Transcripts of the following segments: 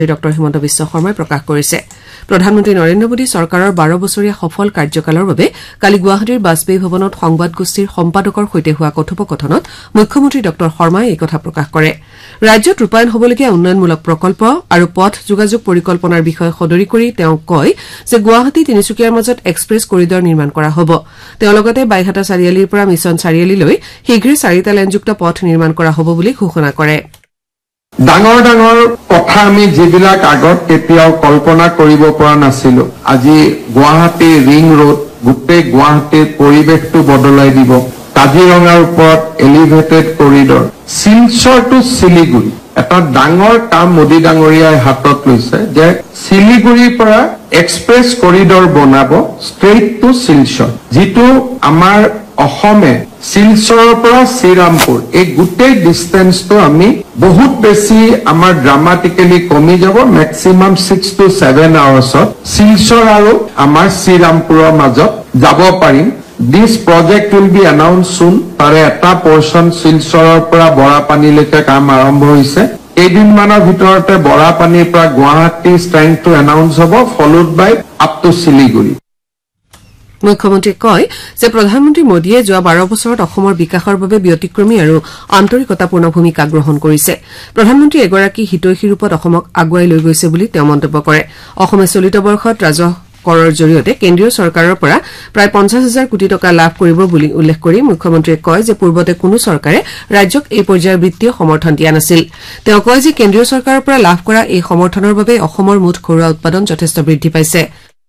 Doctor Himanta Biswa শৰ্মাই প্ৰকাশ কৰিছে। প্ৰধানমন্ত্ৰী নৰেন্দ্ৰ মোদী চৰকাৰৰ 12 বছৰীয়া সফল কাৰ্যকালৰ বাবে কালি গুৱাহাটীৰ বাজপেয়ী ভৱনত সংবাদগোষ্ঠীৰ সম্পাদকৰ সৈতে হোৱা কথোপকথনত মুখ্যমন্ত্ৰী ডক্টৰ শৰ্মাই এই কথা প্ৰকাশ কৰে। ৰাজ্যত ৰূপায়ণ হ'বলগীয়া উন্নয়নমূলক প্ৰকল্প আৰু পথ যোগাযোগ পৰিকল্পনাৰ বিষয়ে সদৰি কৰি তেওঁ কয় যে গুৱাহাটী তিনিচুকীয়াৰ মাজত এক্সপ্ৰেছ কৰিডৰ নিৰ্মাণ কৰা হ'ব। তেওঁ লগতে বাইহাটা চাৰিআলিৰ পৰা মিছন চাৰিআলিলৈ শীঘ্ৰে 4টা লেনযুক্ত পথ নিৰ্মাণ কৰা হ'ব বুলি ঘোষণা কৰে। ডাঙৰ ডাঙৰ কথা আমি যিবিলাক আগত কেতিয়াও কল্পনা কৰিব পৰা নাছিলো, আজি গুৱাহাটী ৰিং ৰোড গোটেই গুৱাহাটীৰ পৰিৱেশটো বদলাই দিব। কাজিৰঙাৰ ওপৰত elevated corridor, Silchar two Siliguri এটা ডাঙৰ কাম মোদী ডাঙৰীয়াই হাতত লৈছে যে শিলিগুৰিৰ পৰা এক্সপ্ৰেছ কৰিডৰ বনাব ষ্ট্ৰেইট টু শিলচৰ, যিটো আমাৰ অসমে শিলচৰৰ পৰা শ্ৰীৰামপুৰ এই গোটেই ডিষ্টেন্সটো আমি বহুত বেছি আমাৰ ড্ৰামাটিকেলি কমি যাব। মেক্সিমাম 6 to 7 আৱাৰ্ছত শিলচৰ আৰু আমাৰ শ্ৰীৰামপুৰৰ মাজত যাব পাৰিম। দিছ প্ৰজেক্ট উইল বি এনাউন্স চুন। তাৰে এটা পৰ্চন শিলচৰৰ পৰা বৰাপানীলৈকে কাম আৰম্ভ হৈছে। কেইদিনমানৰ ভিতৰতে বৰাপানীৰ পৰা গুৱাহাটী ষ্ট্ৰেংথটো এনাউন্স হ'ব, followed by up to Siliguri. মুখ্যমন্ত্ৰীয়ে কয় যে প্ৰধানমন্ত্ৰী মোদীয়ে যোৱা 12 বছৰত অসমৰ বিকাশৰ বাবে ব্যতিক্ৰমী আৰু আন্তৰিকতাপূৰ্ণ ভূমিকা গ্ৰহণ কৰিছে। প্ৰধানমন্ত্ৰী এগৰাকী হিতৈষী ৰূপত অসমক আগুৱাই লৈ গৈছে বুলি তেওঁ মন্তব্য কৰে। অসমে চলিত বৰ্ষত ৰাজহ কৰৰ জৰিয়তে কেন্দ্ৰীয় চৰকাৰৰ পৰা প্ৰায় 50,000 কোটি টকা লাভ কৰিব বুলি উল্লেখ কৰি মুখ্যমন্ত্ৰীয়ে কয় যে পূৰ্বতে কোনো চৰকাৰে ৰাজ্যক এই পৰ্যায়ৰ বিত্তীয় সমৰ্থন দিয়া নাছিল। তেওঁ কয় যে কেন্দ্ৰীয় চৰকাৰৰ পৰা লাভ কৰা এই সমৰ্থনৰ বাবে অসমৰ মুঠ ঘৰুৱা উৎপাদন যথেষ্ট বৃদ্ধি পাইছে।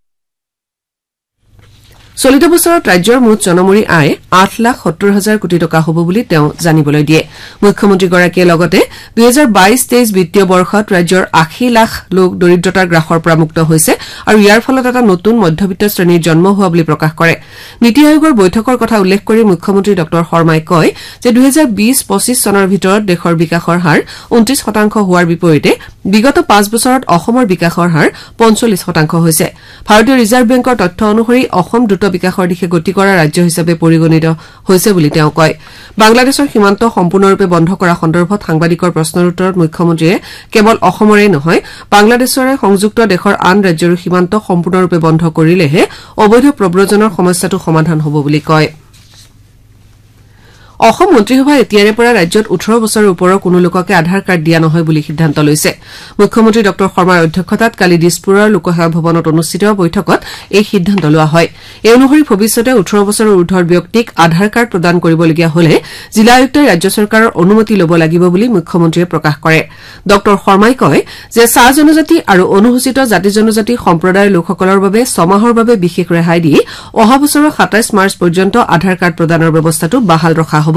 চলিত বছৰত ৰাজ্যৰ মুঠ জনমূৰি আয় 8,70,000 কোটি টকা হ'ব বুলি তেওঁ জানিবলৈ দিয়ে। মুখ্যমন্ত্ৰীগৰাকীয়ে লগতে 2022-23 বিত্তীয় বৰ্ষত ৰাজ্যৰ 80 লাখ লোক দৰিদ্ৰতাৰ গ্ৰাসৰ পৰা মুক্ত হৈছে আৰু ইয়াৰ ফলত এটা নতুন মধ্যবিত্ত শ্ৰেণীৰ জন্ম হোৱা বুলি প্ৰকাশ কৰে। নীতি আয়োগৰ বৈঠকৰ কথা উল্লেখ কৰি মুখ্যমন্ত্ৰী ডক্টৰ শৰ্মাই কয় যে 2020-25 চনৰ ভিতৰত দেশৰ বিকাশৰ হাৰ 29% হোৱাৰ বিপৰীতে বিগত 5 বছৰত অসমৰ বিকাশৰ হাৰ 45% হৈছে। ভাৰতীয় ৰিজাৰ্ভ বেংকৰ তথ্য অনুসৰি অসম দ্ৰুত বিকাশৰ দিশে গতি কৰা ৰাজ্য হিচাপে পৰিগণিত হৈছে বুলি তেওঁ কয়। বাংলাদেশৰ সীমান্ত সম্পূৰ্ণৰূপে বন্ধ কৰা সন্দৰ্ভত সাংবাদিকৰ প্ৰশ্নৰ উত্তৰত মুখ্যমন্ত্ৰীয়ে কেৱল অসমৰে নহয় বাংলাদেশৰে সংযুক্ত দেশৰ আন ৰাজ্যৰো সীমান্ত সম্পূৰ্ণৰূপে বন্ধ কৰিলেহে অবৈধ প্ৰব্ৰজনৰ সমস্যাটো সমাধান হ'ব বুলি কয়। অসম মন্ত্ৰীসভাই এতিয়াৰে পৰা ৰাজ্যত 18 বছৰৰ ওপৰৰ কোনো লোককে আধাৰ কাৰ্ড দিয়া নহয় বুলি সিদ্ধান্ত লৈছে। মুখ্যমন্ত্ৰী ডক্টৰ শৰ্মাৰ অধ্যক্ষতাত কালি দিছপুৰৰ লোকসেৱা ভৱনত অনুষ্ঠিত বৈঠকত এই সিদ্ধান্ত লোৱা হয়। এই অনুসৰি ভৱিষ্যতে 18 বছৰৰ ঊৰ্ধৰ ব্যক্তিক আধাৰ কাৰ্ড প্ৰদান কৰিবলগীয়া হলে জিলা আয়ুক্তই ৰাজ্য চৰকাৰৰ অনুমতি ল'ব লাগিব বুলি মুখ্যমন্ত্ৰীয়ে প্ৰকাশ কৰে। ডক্টৰ শৰ্মাই কয় যে চাহ জনজাতি আৰু অনুসূচিত জাতি জনজাতি সম্প্ৰদায়ৰ লোকসকলৰ বাবে 6 মাহৰ বাবে বিশেষ ৰেহাই দি অহা বছৰৰ 27 মাৰ্চ পৰ্যন্ত আধাৰ কাৰ্ড প্ৰদানৰ ব্যৱস্থাটো বাহাল ৰখা হ'ব।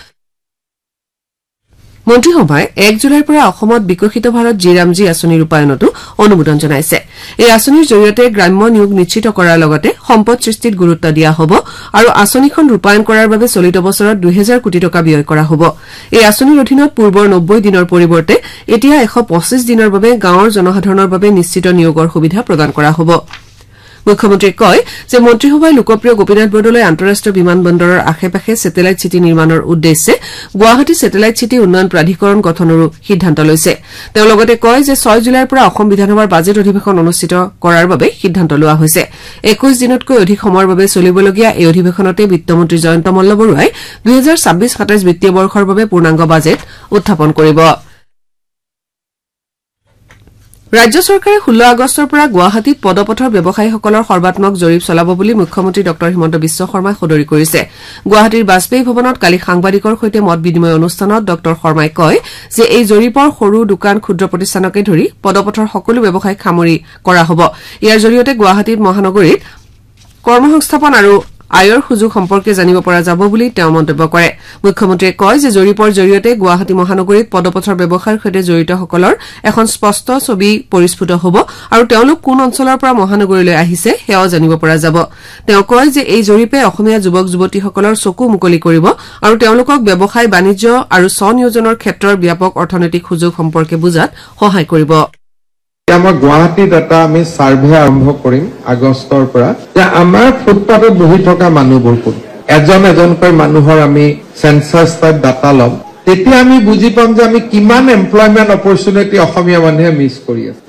মন্ত্ৰীসভাই 1 জুলাইৰ পৰা অসমত বিকশিত ভাৰত জি-ৰামজী আঁচনি ৰূপায়ণতো অনুমোদন জনাইছে। এই আঁচনিৰ জৰিয়তে গ্ৰাম্য নিয়োগ নিশ্চিত কৰাৰ লগতে সম্পদ সৃষ্টিত গুৰুত্ব দিয়া হ'ব আৰু আঁচনিখন ৰূপায়ণ কৰাৰ বাবে চলিত বছৰত 2000 কোটি টকা ব্যয় কৰা হ'ব। এই আঁচনিৰ অধীনত পূৰ্বৰ 90 দিনৰ পৰিৱৰ্তে এতিয়া 125 দিনৰ বাবে গাঁৱৰ জনসাধাৰণৰ বাবে নিশ্চিত নিয়োগৰ সুবিধা প্ৰদান কৰা হ'ব। মুখ্যমন্ত্ৰীয়ে কয় যে মন্ত্ৰীসভাই লোকপ্ৰিয় গোপীনাথ বৰদলৈ আন্তঃৰাষ্ট্ৰীয় বিমান বন্দৰৰ আশে-পাশে ছেটেলাইট চিটি নিৰ্মাণৰ উদ্দেশ্যে গুৱাহাটী ছেটেলাইট চিটি উন্নয়ন প্ৰাধিকৰণ গঠনৰো সিদ্ধান্ত লৈছে। তেওঁ লগতে কয় যে 6 জুলাইৰ পৰা অসম বিধানসভাৰ বাজেট অধিৱেশন অনুষ্ঠিত কৰাৰ বাবে সিদ্ধান্ত লোৱা হৈছে। 21 দিনতকৈ অধিক সময়ৰ বাবে চলিবলগীয়া এই অধিৱেশনতে বিত্তমন্ত্ৰী জয়ন্ত মল্লবৰুৱাই 2026-27 বিত্তীয় বৰ্ষৰ বাবে পূৰ্ণাংগ বাজেট উত্থাপন কৰিব। ৰাজ্য চৰকাৰে 16 আগষ্টৰ পৰা গুৱাহাটীত পদপথৰ ব্যৱসায়ীসকলৰ সৰ্বাত্মক জৰীপ চলাব বুলি মুখ্যমন্ত্ৰী ডক্টৰ হিমন্ত বিশ্ব শৰ্মাই সদৰি কৰিছে। গুৱাহাটীৰ বাজপেয়ী ভৱনত কালি সাংবাদিকৰ সৈতে মত বিনিময় অনুষ্ঠানত ডক্টৰ শৰ্মাই কয় যে এই জৰীপৰ সৰু দোকান ক্ষুদ্ৰ প্ৰতিষ্ঠানকে ধৰি পদপথৰ সকলো ব্যৱসায়ীক সামৰি কৰা হ'ব। ইয়াৰ জৰিয়তে গুৱাহাটীত মহানগৰীত কৰ্মসংস্থাপন আৰু আয়ৰ সুযোগ সম্পৰ্কে জানিব পৰা যাব বুলি তেওঁ মন্তব্য কৰে। মুখ্যমন্ত্ৰীয়ে কয় যে জৰীপৰ জৰিয়তে গুৱাহাটী মহানগৰীত পদপথৰ ব্যৱসায়ৰ সৈতে জড়িতসকলৰ এখন স্পষ্ট ছবি পৰিস্ফুট হ'ব আৰু তেওঁলোক কোন অঞ্চলৰ পৰা মহানগৰীলৈ আহিছে সেয়াও জানিব পৰা যাব। তেওঁ কয় যে এই জৰীপে অসমীয়া যুৱক যুৱতীসকলৰ চকু মুকলি কৰিব আৰু তেওঁলোকক ব্যৱসায় বাণিজ্য আৰু স্বনিয়োজনৰ ক্ষেত্ৰৰ ব্যাপক অৰ্থনৈতিক সুযোগ সম্পৰ্কে বুজাত সহায় কৰিব। আমাৰ গুৱাহাটীত এটা আমি সাৰ্ভে আৰম্ভ কৰিম আগষ্টৰ পৰা যে আমাৰ ফুটপাথত বহি থকা মানুহবোৰ কোন, এজনকৈ মানুহৰ আমি সেন্সাস টাইপ ডাটা ল'ম তেতিয়া আমি বুজি পাম যে আমি কিমান এমপ্লয়মেণ্ট অপৰচুনিটি অসমীয়া মানুহে মিছ কৰি আছে।